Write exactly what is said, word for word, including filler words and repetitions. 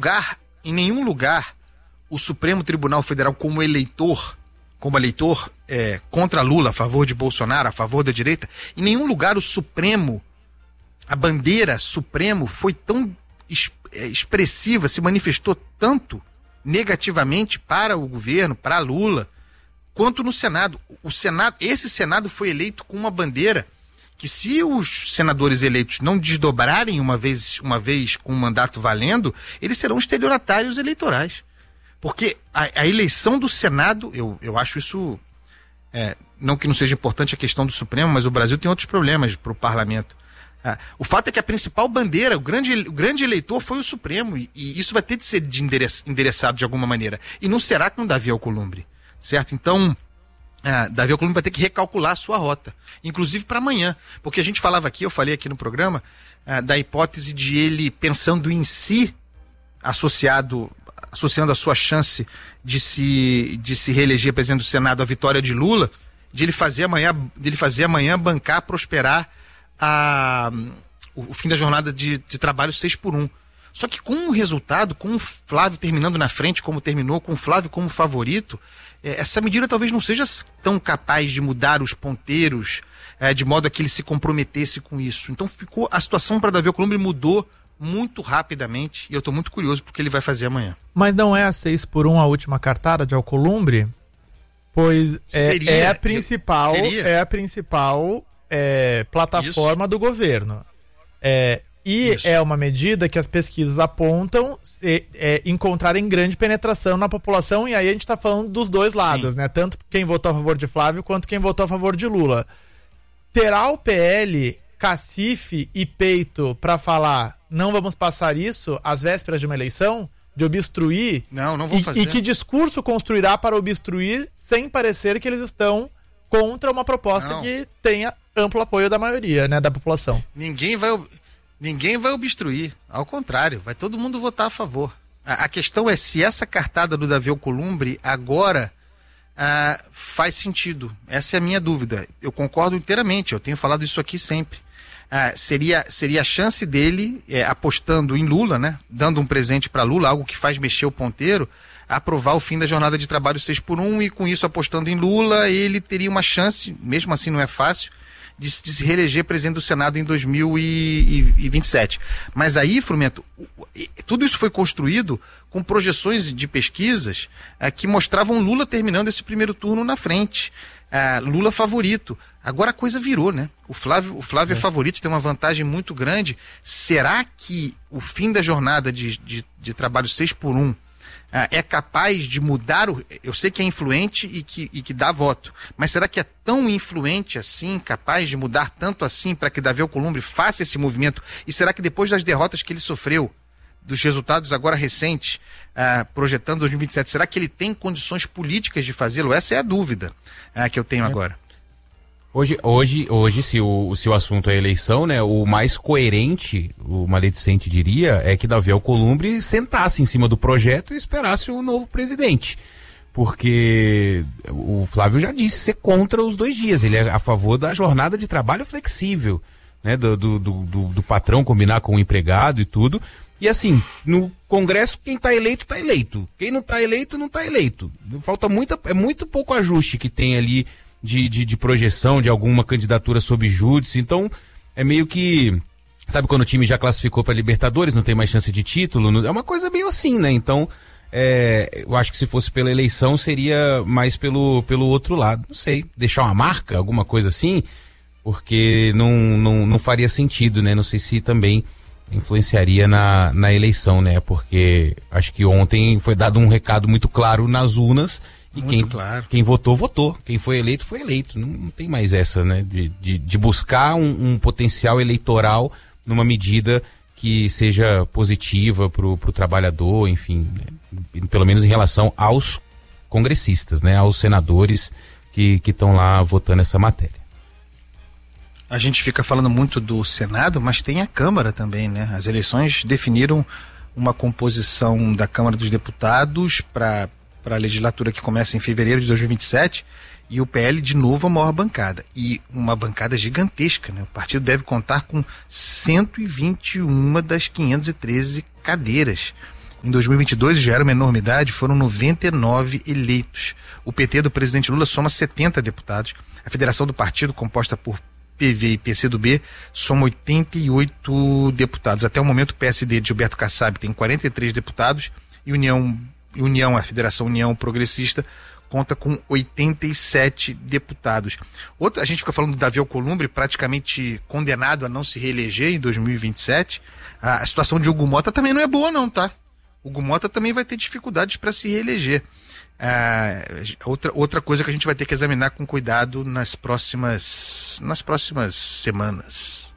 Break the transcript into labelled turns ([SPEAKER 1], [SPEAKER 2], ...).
[SPEAKER 1] lugar, em nenhum lugar, o Supremo Tribunal Federal como eleitor, como eleitor é, contra Lula, a favor de Bolsonaro, a favor da direita, em nenhum lugar o Supremo, a bandeira Supremo foi tão es, é, expressiva, se manifestou tanto negativamente para o governo, para Lula, quanto no Senado. O Senado, esse Senado foi eleito com uma bandeira que, se os senadores eleitos não desdobrarem uma vez, uma vez com o mandato valendo, eles serão estelionatários eleitorais. Porque a, a eleição do Senado, eu, eu acho isso, é, não que não seja importante a questão do Supremo, mas o Brasil tem outros problemas para o parlamento. Ah, o fato é que a principal bandeira, o grande, o grande eleitor foi o Supremo, e, e isso vai ter de ser de endereç, endereçado de alguma maneira. E não será com Davi Alcolumbre, certo? Então, ah, Davi Alcolumbre vai ter que recalcular a sua rota, inclusive para amanhã, porque a gente falava aqui, eu falei aqui no programa, ah, da hipótese de ele, pensando em si, associado, associando a sua chance de se, de se reeleger presidente do Senado à vitória de Lula, de ele fazer amanhã, de ele fazer amanhã bancar, prosperar A, o fim da jornada de, de trabalho seis por um. Só que com o resultado, com o Flávio terminando na frente como terminou, com o Flávio como favorito, é, essa medida talvez não seja tão capaz de mudar os ponteiros, é, de modo a que ele se comprometesse com isso. Então ficou, a situação para Davi Alcolumbre mudou muito rapidamente, e eu estou muito curioso porque ele vai fazer amanhã.
[SPEAKER 2] Mas não é a seis por um a última cartada de Alcolumbre? Pois é,
[SPEAKER 1] seria,
[SPEAKER 2] é a principal,
[SPEAKER 1] seria.
[SPEAKER 2] é a principal É, plataforma Isso. do governo. É, e Isso. é uma medida que as pesquisas apontam é, é, encontrarem grande penetração na população, e aí a gente está falando dos dois lados, Sim. né? Tanto quem votou a favor de Flávio quanto quem votou a favor de Lula. Terá o P L cacife e peito para falar não vamos passar isso às vésperas de uma eleição? De obstruir?
[SPEAKER 1] Não, não vou
[SPEAKER 2] e,
[SPEAKER 1] fazer.
[SPEAKER 2] E que discurso construirá para obstruir sem parecer que eles estão contra uma proposta não. que tenha amplo apoio da maioria, né, da população?
[SPEAKER 1] Ninguém vai, ninguém vai obstruir, ao contrário, vai todo mundo votar a favor. A, a questão é se essa cartada do Davi Alcolumbre agora ah, faz sentido. Essa é a minha dúvida. Eu concordo inteiramente, eu tenho falado isso aqui sempre. Ah, seria, seria a chance dele, é, apostando em Lula, né, dando um presente para Lula, algo que faz mexer o ponteiro, aprovar o fim da jornada de trabalho seis por um, e com isso apostando em Lula, ele teria uma chance, mesmo assim não é fácil, de, de se reeleger presidente do Senado em dois mil e vinte e sete. Mas aí, Frumento, tudo isso foi construído com projeções de pesquisas ah, que mostravam Lula terminando esse primeiro turno na frente. Ah, Lula favorito. Agora a coisa virou, né? O Flávio, o Flávio é. é favorito, tem uma vantagem muito grande. Será que o fim da jornada de, de, de trabalho seis por um é capaz de mudar o... Eu sei que é influente e que, e que dá voto, mas será que é tão influente assim, capaz de mudar tanto assim para que Davi Alcolumbre faça esse movimento? E será que depois das derrotas que ele sofreu, dos resultados agora recentes, uh, projetando dois mil e vinte e sete, será que ele tem condições políticas de fazê-lo? Essa é a dúvida uh, que eu tenho é. agora.
[SPEAKER 3] Hoje, hoje, hoje se, o, se o assunto é eleição, né, o mais coerente, o maledicente diria, é que Davi Alcolumbre sentasse em cima do projeto e esperasse o novo presidente. Porque o Flávio já disse ser contra os dois dias, ele é a favor da jornada de trabalho flexível, né, do, do, do, do patrão combinar com o empregado e tudo. E assim, no Congresso, quem está eleito, está eleito. Quem não está eleito, não está eleito. Falta muita, é muito pouco ajuste que tem ali De, de, de projeção de alguma candidatura sob júdice. Então é meio que, sabe quando o time já classificou para Libertadores, não tem mais chance de título, não, é uma coisa meio assim, né? Então é, eu acho que se fosse pela eleição seria mais pelo, pelo outro lado, não sei, deixar uma marca, alguma coisa assim, porque não, não, não faria sentido, né? Não sei se também influenciaria na, na eleição, né? Porque acho que ontem foi dado um recado muito claro nas urnas. E quem, claro. quem votou, votou. Quem foi eleito, foi eleito. Não, não tem mais essa, né? De, de, de buscar um, um potencial eleitoral numa medida que seja positiva pro, pro trabalhador, enfim, né? Pelo menos em relação aos congressistas, né? Aos senadores que estão lá votando essa matéria.
[SPEAKER 1] A gente fica falando muito do Senado, mas tem a Câmara também, né? As eleições definiram uma composição da Câmara dos Deputados para para a legislatura que começa em fevereiro de dois mil e vinte e sete, e o P L de novo a maior bancada, e uma bancada gigantesca, né? O partido deve contar com cento e vinte e uma das quinhentas e treze cadeiras. Em dois mil e vinte e dois, já era uma enormidade, foram noventa e nove eleitos. O P T do presidente Lula soma setenta deputados. A federação do partido, composta por P V e P C do B, soma oitenta e oito deputados. Até o momento, o P S D de Gilberto Kassab tem quarenta e três deputados e União, União, a Federação União Progressista, conta com oitenta e sete deputados. Outra, a gente fica falando do Davi Alcolumbre, praticamente condenado a não se reeleger em dois mil e vinte e sete. A, a situação de Hugo Mota também não é boa não, tá? Hugo Mota também vai ter dificuldades para se reeleger. Ah, outra, outra coisa que a gente vai ter que examinar com cuidado nas próximas, nas próximas semanas.